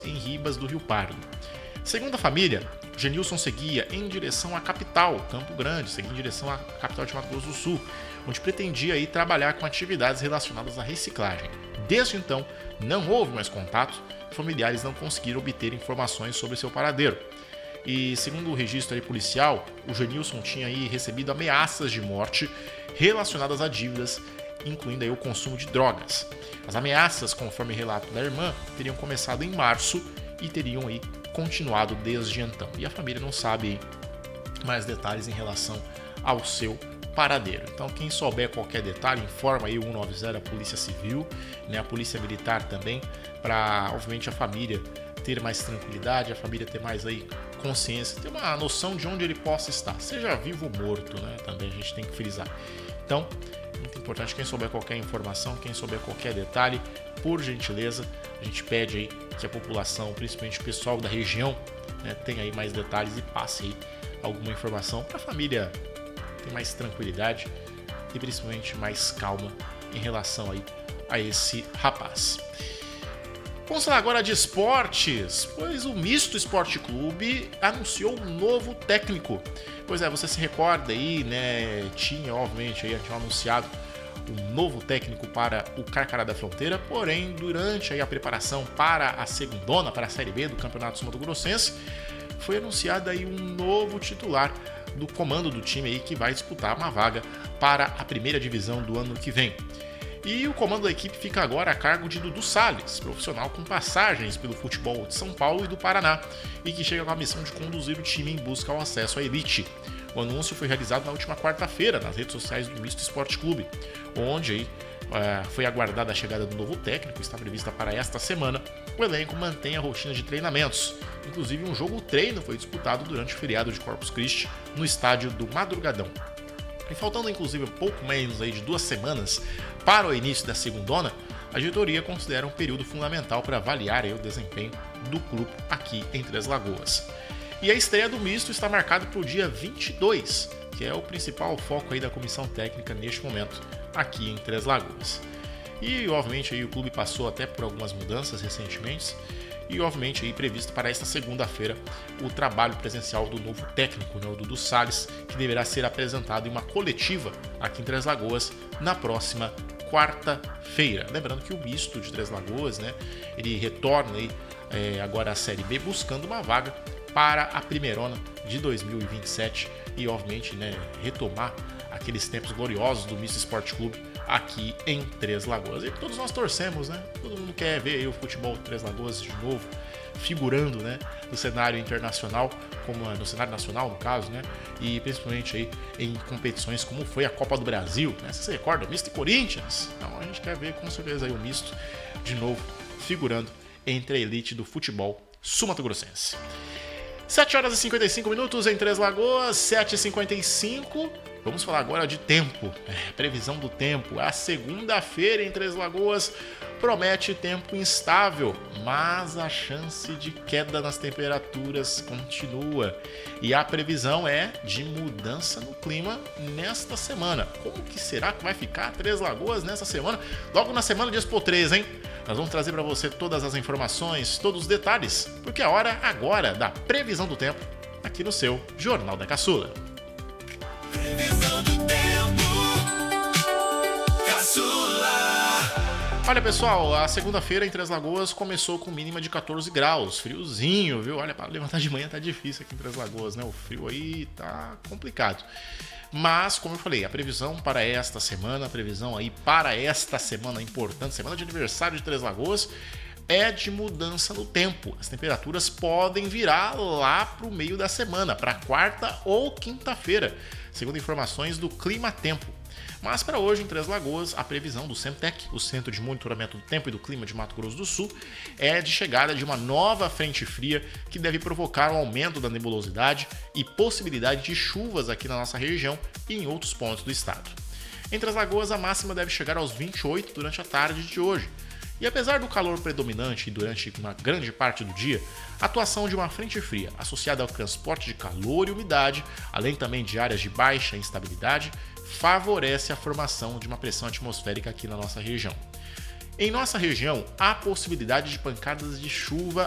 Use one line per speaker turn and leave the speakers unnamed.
em Ribas do Rio Pardo. Segundo a família, Genilson seguia em direção à capital, Campo Grande, seguia em direção à capital de Mato Grosso do Sul, onde pretendia aí trabalhar com atividades relacionadas à reciclagem. Desde então, não houve mais contato e familiares não conseguiram obter informações sobre seu paradeiro. E segundo o registro aí policial, o Genilson tinha aí recebido ameaças de morte relacionadas a dívidas, incluindo aí o consumo de drogas. As ameaças, conforme relato da irmã, teriam começado em março e teriam aí continuado desde então. E a família não sabe aí mais detalhes em relação ao seu paradeiro. Então, quem souber qualquer detalhe, informa aí o 190, a Polícia Civil, né, a Polícia Militar também, para, obviamente, a família ter mais tranquilidade, a família ter mais aí consciência, ter uma noção de onde ele possa estar, seja vivo ou morto, né? Também a gente tem que frisar. Então, muito importante, quem souber qualquer informação, quem souber qualquer detalhe, por gentileza, a gente pede aí que a população, principalmente o pessoal da região, né, tenha aí mais detalhes e passe aí alguma informação para a família ter mais tranquilidade e principalmente mais calma em relação aí a esse rapaz. Vamos falar agora de esportes, pois o Misto Esporte Clube anunciou um novo técnico. Pois é, você se recorda aí, né? Tinha, obviamente, aí tinha anunciado um novo técnico para o Carcará da Fronteira, porém, durante aí a preparação para a segundona, para a Série B do Campeonato Sul-Mato-Grossense, foi anunciado aí um novo titular do comando do time aí que vai disputar uma vaga para a primeira divisão do ano que vem. E o comando da equipe fica agora a cargo de Dudu Salles, profissional com passagens pelo futebol de São Paulo e do Paraná, e que chega com a missão de conduzir o time em busca ao acesso à elite. O anúncio foi realizado na última quarta-feira nas redes sociais do Misto Esporte Clube, onde aí, foi aguardada a chegada do novo técnico, está prevista para esta semana. O elenco mantém a rotina de treinamentos. Inclusive, um jogo-treino foi disputado durante o feriado de Corpus Christi no estádio do Madrugadão. E faltando inclusive um pouco menos aí de 2 semanas para o início da segundona, a diretoria considera um período fundamental para avaliar aí o desempenho do grupo aqui em Três Lagoas. E a estreia do misto está marcada para o dia 22, que é o principal foco aí da comissão técnica neste momento aqui em Três Lagoas. E obviamente aí o clube passou até por algumas mudanças recentemente. E, obviamente, aí previsto para esta segunda-feira o trabalho presencial do novo técnico, né, o Dudu Salles, que deverá ser apresentado em uma coletiva aqui em Três Lagoas na próxima quarta-feira. Lembrando que o misto de Três Lagoas, né, ele retorna aí, agora à Série B buscando uma vaga para a primeirona de 2027 e, obviamente, né, retomar aqueles tempos gloriosos do Misto Esporte Clube aqui em Três Lagoas. E todos nós torcemos, né? Todo mundo quer ver aí o futebol de Três Lagoas de novo figurando, né, no cenário internacional, como no cenário nacional, no caso, né? E principalmente aí em competições como foi a Copa do Brasil, né? Você se recorda, Misto e Corinthians? Então a gente quer ver com certeza aí o Misto de novo figurando entre a elite do futebol sul-mato-grossense. 7 horas e 55 minutos em Três Lagoas, 7h55. Vamos falar agora de tempo, previsão do tempo. A segunda-feira em Três Lagoas promete tempo instável, mas a chance de queda nas temperaturas continua. E a previsão é de mudança no clima nesta semana. Como que será que vai ficar Três Lagoas nessa semana? Logo na semana de Expo 3, hein? Nós vamos trazer para você todas as informações, todos os detalhes, porque é hora agora da previsão do tempo aqui no seu Jornal da Caçula.
Previsão do tempo, Caçula.
Olha, pessoal, a segunda-feira em Três Lagoas começou com mínima de 14 graus, friozinho, viu? Olha, para levantar de manhã tá difícil aqui em Três Lagoas, né? O frio aí tá complicado. Mas, como eu falei, a previsão para esta semana, importante, semana de aniversário de Três Lagoas, é de mudança no tempo. As temperaturas podem virar lá para o meio da semana, para quarta ou quinta-feira, segundo informações do Clima Tempo. Mas para hoje, em Três Lagoas, a previsão do CEMTEC, o Centro de Monitoramento do Tempo e do Clima de Mato Grosso do Sul, é de chegada de uma nova frente fria que deve provocar um aumento da nebulosidade e possibilidade de chuvas aqui na nossa região e em outros pontos do estado. Em Três Lagoas, a máxima deve chegar aos 28 durante a tarde de hoje. E apesar do calor predominante durante uma grande parte do dia, a atuação de uma frente fria associada ao transporte de calor e umidade, além também de áreas de baixa instabilidade, favorece a formação de uma pressão atmosférica aqui na nossa região. Em nossa região, há possibilidade de pancadas de chuva